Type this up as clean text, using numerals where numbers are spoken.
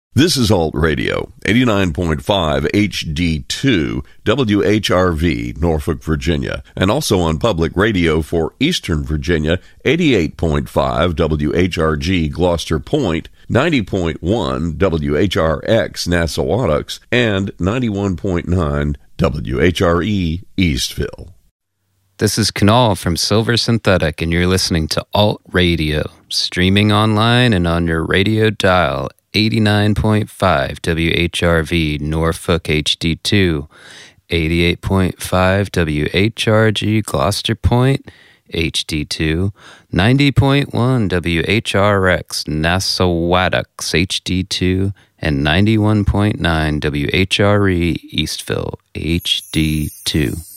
This is Alt Radio, 89.5 HD2, WHRV, Norfolk, Virginia, and also on public radio for Eastern Virginia, 88.5 WHRG, Gloucester Point, 90.1 WHRX, Nassau-Wattocks, and 91.9 WHRE, Eastville. This is Kunal from Silver Synthetic, and you're listening to Alt Radio, streaming online and on your radio dial, 89.5 WHRV, Norfolk HD2, 88.5 WHRG, Gloucester Point, HD2, 90.1 WHRX, Nassau-Wattocks, HD2, and 91.9 WHRE, Eastville, HD2.